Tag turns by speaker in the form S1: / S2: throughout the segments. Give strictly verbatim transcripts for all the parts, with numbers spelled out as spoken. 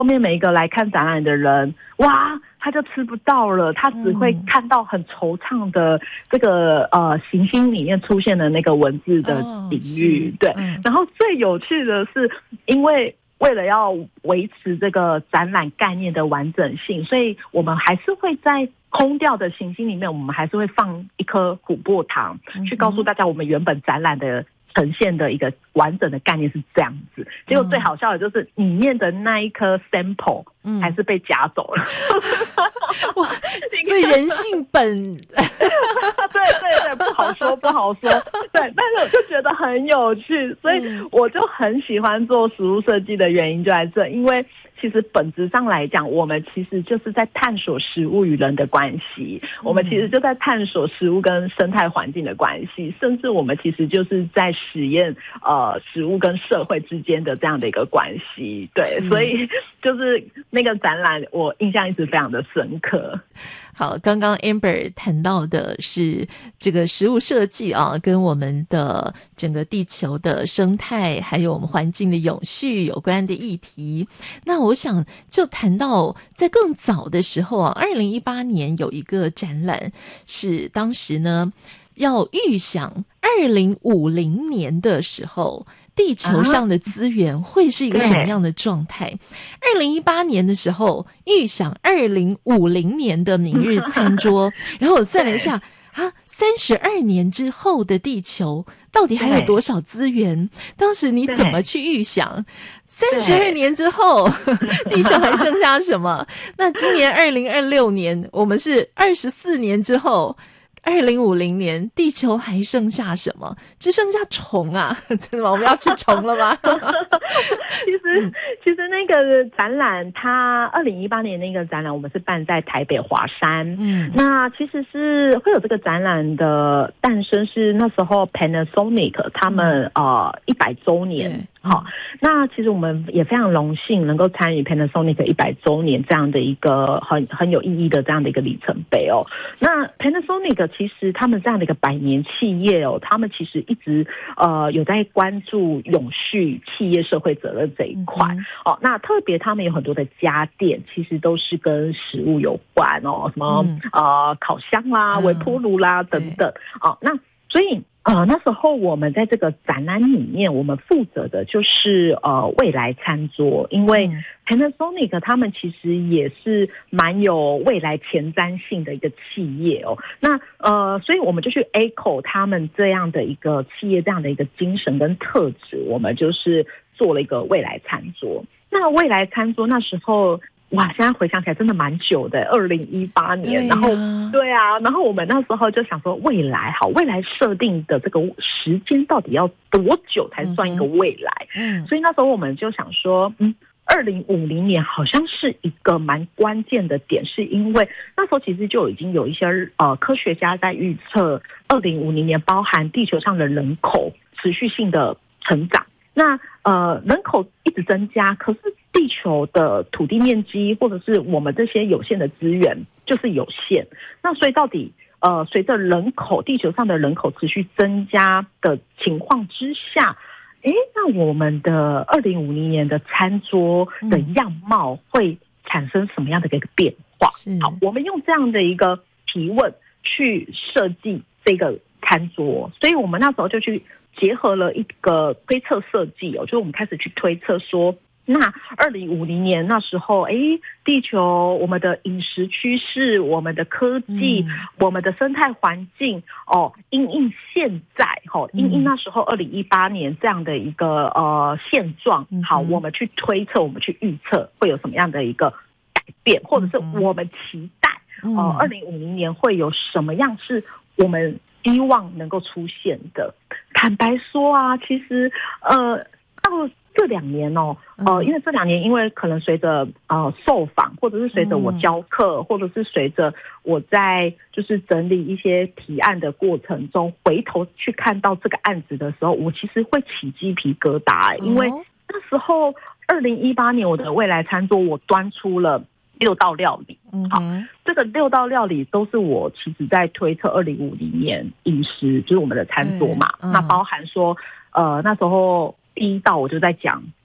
S1: 后面每一个来看展览的人，哇，他就吃不到了，他只会看到很惆怅的这个呃行星里面出现的那个文字的比喻，哦、对、嗯。然后最有趣的是，因为为了要维持这个展览概念的完整性，所以我们还是会在空掉的行星里面，我们还是会放一颗琥珀糖，嗯、去告诉大家我们原本展览的呈现的一个完整的概念是这样子。结果最好笑的就是里面的那一颗 sample 还是被夹走了。
S2: 嗯、哇，所以人性本
S1: 对对对，不好说不好说。对，但是我就觉得很有趣，所以我就很喜欢做食物设计的原因就在这，因为其实本质上来讲，我们其实就是在探索食物与人的关系，我们其实就在探索食物跟生态环境的关系，甚至我们其实就是在实验呃食物跟社会之间的这样的一个关系。对，所以就是那个展览我印象一直非常的深刻。
S2: 好，刚刚 Amber 谈到的是这个食物设计啊，跟我们的整个地球的生态还有我们环境的永续有关的议题。那我想就谈到在更早的时候啊，二零一八年有一个展览，是当时呢要预想二零五零年的时候地球上的资源会是一个什么样的状态。二零一八年的时候预想二零五零年的明日餐桌然后我算了一下啊，三十二年之后的地球到底还有多少资源？当时你怎么去预想？三十二年之后，地球还剩下什么？那今年二零二六年，我们是二十四年之后。二零五零年地球还剩下什么？只剩下虫啊，真的吗？我们要吃虫了吗？
S1: 其实其实那个展览它二零一八年那个展览我们是办在台北华山，嗯，那其实是会有这个展览的诞生是那时候 Panasonic 他们、嗯、呃一百周年。好，那其实我们也非常荣幸能够参与 Panasonic 一百周年这样的一个很很有意义的这样的一个里程碑哦。那 Panasonic 其实他们这样的一个百年企业哦，他们其实一直呃有在关注永续企业社会责任这一块、嗯、哦。那特别他们有很多的家电，其实都是跟食物有关哦，什么、嗯、呃烤箱啦、微波炉啦、嗯、等等哦。那所以。呃，那时候我们在这个展览里面，我们负责的就是呃未来餐桌，因为 Panasonic 他们其实也是蛮有未来前瞻性的一个企业哦。那呃，所以我们就去 echo 他们这样的一个企业这样的一个精神跟特质，我们就是做了一个未来餐桌。那未来餐桌那时候。哇，现在回想起来真的蛮久的，二零一八年，然后对啊，然后我们那时候就想说，未来好，未来设定的这个时间到底要多久才算一个未来？嗯，所以那时候我们就想说，嗯，二零五零年好像是一个蛮关键的点，是因为那时候其实就已经有一些呃科学家在预测，二零五零年包含地球上的人口持续性的成长。那呃，人口一直增加，可是地球的土地面积或者是我们这些有限的资源就是有限。那所以到底呃，随着人口地球上的人口持续增加的情况之下，诶，那我们的二零五零年的餐桌的样貌会产生什么样的一个变化？嗯、好，我们用这样的一个提问去设计这个餐桌，所以我们那时候就去。结合了一个推测设计哦，就是我们开始去推测说，那二零五零年那时候，哎，地球我们的饮食趋势、我们的科技、嗯、我们的生态环境哦，因应现在哈，因应那时候二零一八年这样的一个呃现状，好，我们去推测，我们去预测会有什么样的一个改变，或者是我们期待哦，二零五零年会有什么样是我们。希望能够出现的，坦白说啊，其实呃，到这两年哦，呃，因为这两年，因为可能随着呃受访，或者是随着我教课，嗯、或者是随着我在就是整理一些提案的过程中，回头去看到这个案子的时候，我其实会起鸡皮疙瘩、欸，因为那时候二零一八年我的未来餐桌，我端出了。六道料理，嗯，好，这个六道料理都是我其实在推测二零五零年饮食，就是我们的餐桌嘛。嗯、那包含说，呃，那时候第一道我就在讲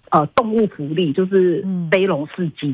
S1: 呃动物福利，就是飞龙世纪。